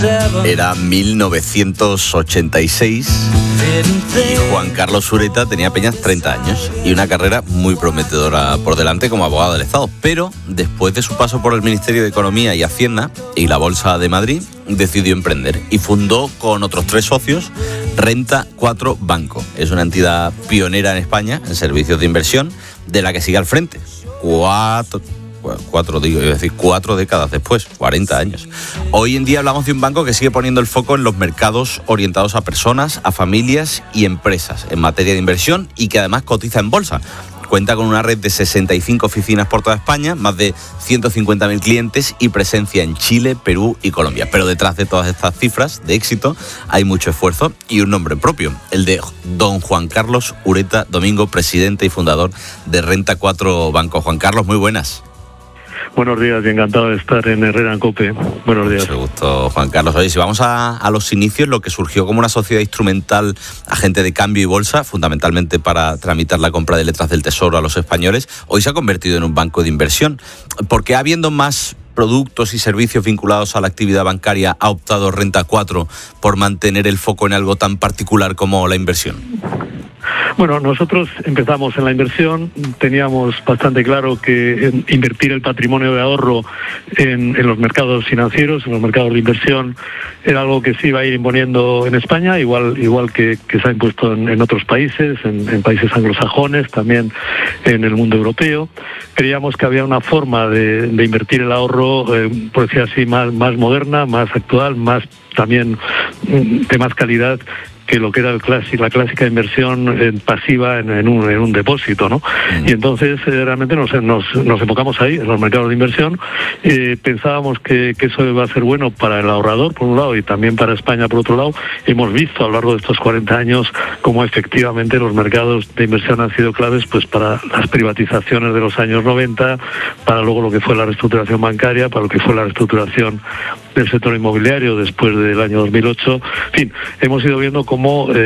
Era 1986 y Juan Carlos Ureta tenía apenas 30 años y una carrera muy prometedora por delante como abogado del Estado. Pero después de su paso por el Ministerio de Economía y Hacienda y la Bolsa de Madrid, decidió emprender y fundó con otros 3 socios Renta 4 Banco. Es una entidad pionera en España en servicios de inversión, de la que sigue al frente. 4 décadas después, 40 años. Hoy en día hablamos de un banco que sigue poniendo el foco en los mercados orientados a personas, a familias y empresas en materia de inversión y que además cotiza en bolsa. Cuenta con una red de 65 oficinas por toda España, más de 150.000 clientes y presencia en Chile, Perú y Colombia. Pero detrás de todas estas cifras de éxito hay mucho esfuerzo y un nombre propio, el de don Juan Carlos Ureta Domingo, presidente y fundador de Renta 4 Banco. Juan Carlos, muy buenas. Buenos días y encantado de estar en Herrera en COPE. Buenos días. Mucho gusto, Juan Carlos. Oye, si vamos a los inicios, lo que surgió como una sociedad instrumental, agente de cambio y bolsa, fundamentalmente para tramitar la compra de letras del Tesoro a los españoles, hoy se ha convertido en un banco de inversión. ¿Por qué, habiendo más productos y servicios vinculados a la actividad bancaria, ha optado Renta 4 por mantener el foco en algo tan particular como la inversión? Bueno, nosotros empezamos en la inversión, teníamos bastante claro que invertir el patrimonio de ahorro en los mercados financieros, en los mercados de inversión, era algo que se iba a ir imponiendo en España, igual que se ha impuesto en otros países, en países anglosajones, también en el mundo europeo. Creíamos que había una forma de invertir el ahorro, por decir así, más moderna, más actual, más también de más calidad que lo que era la clásica inversión pasiva en un depósito, ¿no? Y entonces realmente nos enfocamos ahí, en los mercados de inversión. Pensábamos que eso iba a ser bueno para el ahorrador, por un lado, y también para España, por otro lado. Hemos visto a lo largo de estos 40 años cómo efectivamente los mercados de inversión han sido claves pues para las privatizaciones de los años 90, para luego lo que fue la reestructuración bancaria, para lo que fue la reestructuración del sector inmobiliario después del año 2008. En fin, hemos ido viendo cómo